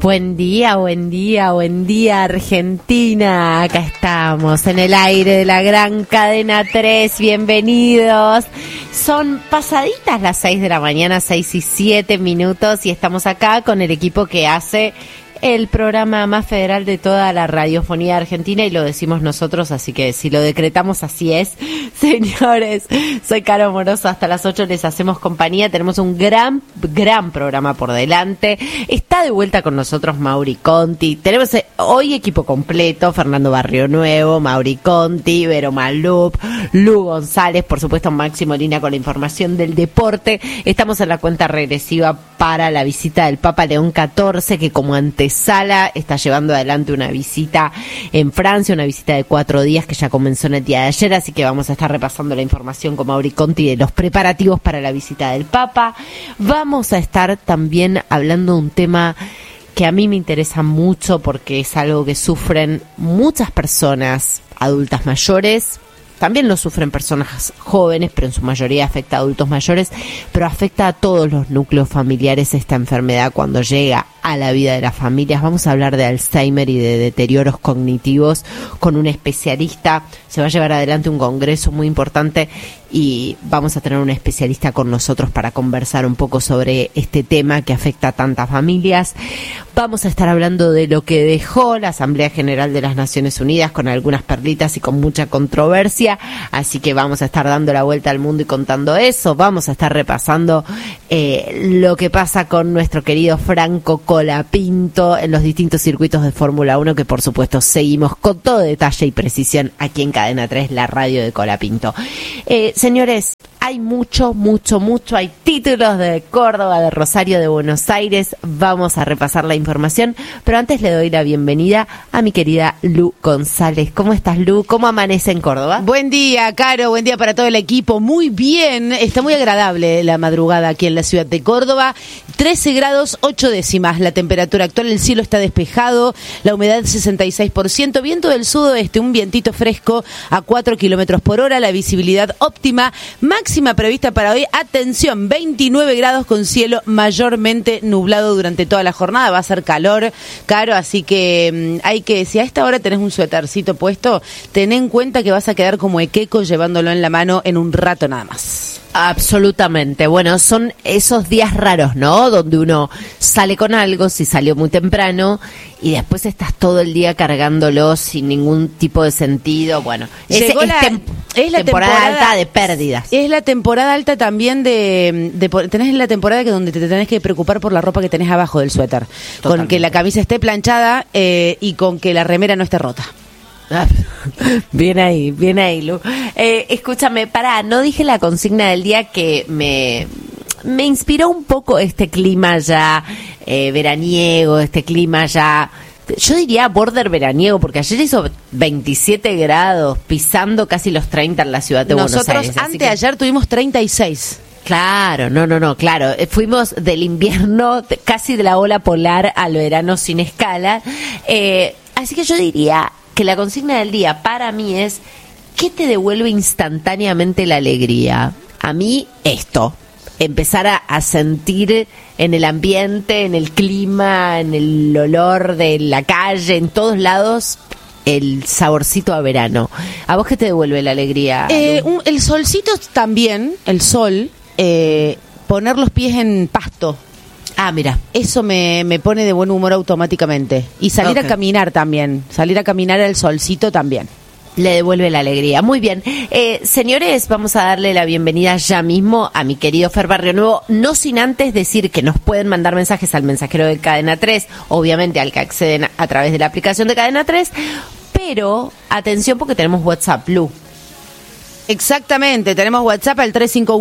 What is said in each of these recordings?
Buen día, buen día, buen día Argentina. Acá estamos en el aire de la gran Cadena 3. Bienvenidos. Son pasaditas las 6 de la mañana, 6 y 7 minutos, y estamos acá con el equipo que hace el programa más federal de toda la radiofonía argentina, y lo decimos nosotros, así que si lo decretamos, así es. Señores, soy Caro Moroso, hasta las 8 les hacemos compañía. Tenemos un gran programa por delante. Está de vuelta con nosotros Mauri Conti. Tenemos hoy equipo completo: Fernando Barrionuevo, Mauri Conti, Vero Malup, Lu González, por supuesto Maxi Molina con la información del deporte. Estamos en la cuenta regresiva para la visita del Papa León XIV, que como antesala está llevando adelante una visita en Francia, una visita de 4 días que ya comenzó en el día de ayer, así que vamos a estar repasando la información con Mauri Conti de los preparativos para la visita del Papa. Vamos a estar también hablando de un tema que a mí me interesa mucho porque es algo que sufren muchas personas adultas mayores. También lo sufren personas jóvenes, pero en su mayoría afecta a adultos mayores, pero afecta a todos los núcleos familiares esta enfermedad cuando llega a la vida de las familias. Vamos a hablar de Alzheimer y de deterioros cognitivos con un especialista. Se va a llevar adelante un congreso muy importante y vamos a tener un especialista con nosotros para conversar un poco sobre este tema que afecta a tantas familias. Vamos a estar hablando de lo que dejó la Asamblea General de las Naciones Unidas, con algunas perlitas y con mucha controversia, así que vamos a estar dando la vuelta al mundo y contando eso. Vamos a estar repasando lo que pasa con nuestro querido Franco Colapinto en los distintos circuitos de Fórmula 1, que por supuesto seguimos con todo detalle y precisión aquí en Cadena 3, la radio de Colapinto. Señores, hay mucho, hay títulos de Córdoba, de Rosario, de Buenos Aires. Vamos a repasar la información, pero antes le doy la bienvenida a mi querida Lu González. ¿Cómo estás, Lu? ¿Cómo amanece en Córdoba? Buen día, Caro, buen día para todo el equipo. Muy bien, está muy agradable la madrugada aquí en la ciudad de Córdoba. 13 grados 8 décimas la temperatura actual, el cielo está despejado, la humedad 66%, viento del sudoeste, un vientito fresco a 4 kilómetros por hora, la visibilidad óptima, máxima prevista para hoy, atención, 29 grados con cielo mayormente nublado durante toda la jornada. Va a ser calor, Caro, así que hay que, si a esta hora tenés un suétercito puesto, ten en cuenta que vas a quedar como equeco llevándolo en la mano en un rato nada más. Absolutamente. Bueno, son esos días raros, ¿no? Donde uno sale con algo, si salió muy temprano, y después estás todo el día cargándolo sin ningún tipo de sentido. Bueno, es la temporada alta de pérdidas. Es la temporada alta también tenés la temporada que donde te tenés que preocupar por la ropa que tenés abajo del suéter. Totalmente. Con que la camisa esté planchada y con que la remera no esté rota. Bien ahí, Lu. Escúchame, no dije la consigna del día que me inspiró un poco este clima ya veraniego, este clima ya, yo diría border veraniego, porque ayer hizo 27 grados, pisando casi los 30 en la ciudad de Buenos Aires. Nosotros anteayer tuvimos 36. Claro, claro. Fuimos del invierno, casi de la ola polar, al verano sin escala. Así que yo diría que la consigna del día para mí es: ¿qué te devuelve instantáneamente la alegría? A mí esto, empezar a sentir en el ambiente, en el clima, en el olor de la calle, en todos lados, el saborcito a verano. ¿A vos qué te devuelve la alegría? El solcito también, el sol, poner los pies en pasto. Ah, mira. Eso me pone de buen humor automáticamente. Y salir a caminar también. Salir a caminar al solcito también. Le devuelve la alegría. Muy bien. Señores, vamos a darle la bienvenida ya mismo a mi querido Fer Barrionuevo. No sin antes decir que nos pueden mandar mensajes al mensajero de Cadena 3, obviamente al que acceden a través de la aplicación de Cadena 3. Pero, atención, porque tenemos WhatsApp, Lu. Exactamente, tenemos WhatsApp al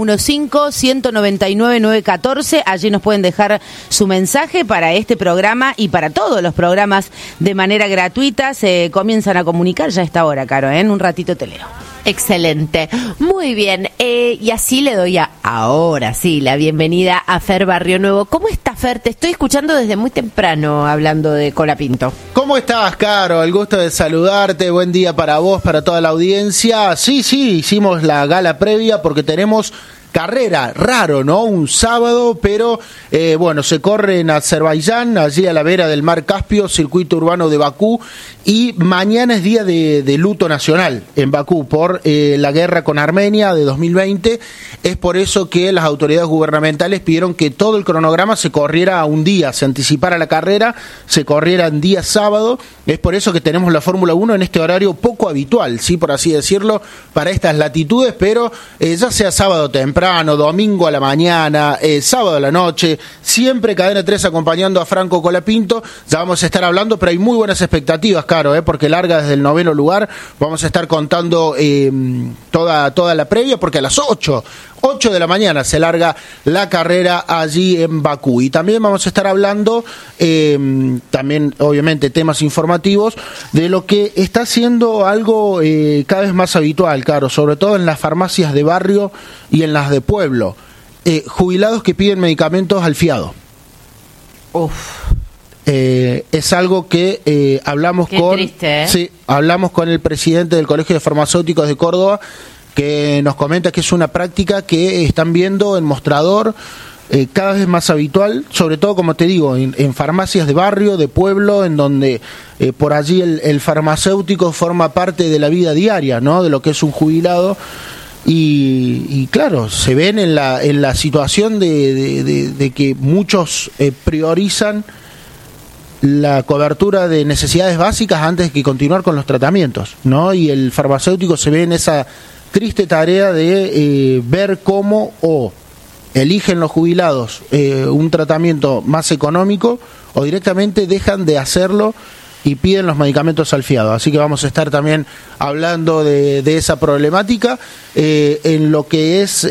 3515-199-914, allí nos pueden dejar su mensaje para este programa y para todos los programas de manera gratuita. Se comienzan a comunicar ya a esta hora, Caro, en un ratito te leo. Excelente, muy bien, y así le doy ahora sí la bienvenida a Fer Barrionuevo. ¿Cómo está, Fer? Te estoy escuchando desde muy temprano hablando de Colapinto. ¿Cómo estás, Caro? El gusto de saludarte, buen día para vos, para toda la audiencia. Sí, hicimos la gala previa porque tenemos carrera, raro, ¿no? Un sábado, pero bueno, se corre en Azerbaiyán, allí a la vera del mar Caspio, circuito urbano de Bakú, y mañana es día de luto nacional en Bakú por la guerra con Armenia de 2020. Es por eso que las autoridades gubernamentales pidieron que todo el cronograma se corriera a un día, se anticipara la carrera, se corriera en día sábado. Es por eso que tenemos la Fórmula 1 en este horario poco habitual, sí, por así decirlo, para estas latitudes, pero ya sea sábado temprano, domingo a la mañana, sábado a la noche, siempre Cadena 3 acompañando a Franco Colapinto. Ya vamos a estar hablando, pero hay muy buenas expectativas, Caro, porque larga desde el 9º lugar. Vamos a estar contando toda la previa, porque a las 8 de la mañana se larga la carrera allí en Bakú. Y también vamos a estar hablando, también obviamente temas informativos, de lo que está siendo algo cada vez más habitual, Caro, sobre todo en las farmacias de barrio y en las de pueblo. Jubilados que piden medicamentos al fiado. Es algo que hablamos triste, ¿eh? Sí, hablamos con el presidente del Colegio de Farmacéuticos de Córdoba, que nos comenta que es una práctica que están viendo en mostrador cada vez más habitual, sobre todo, como te digo, en farmacias de barrio, de pueblo, en donde por allí el farmacéutico forma parte de la vida diaria, ¿no?, de lo que es un jubilado. Y claro, se ven en la situación de que muchos priorizan la cobertura de necesidades básicas antes que continuar con los tratamientos, ¿no? Y el farmacéutico se ve en esa triste tarea de ver cómo eligen los jubilados un tratamiento más económico, o directamente dejan de hacerlo y piden los medicamentos al fiado. Así que vamos a estar también hablando de esa problemática en lo que es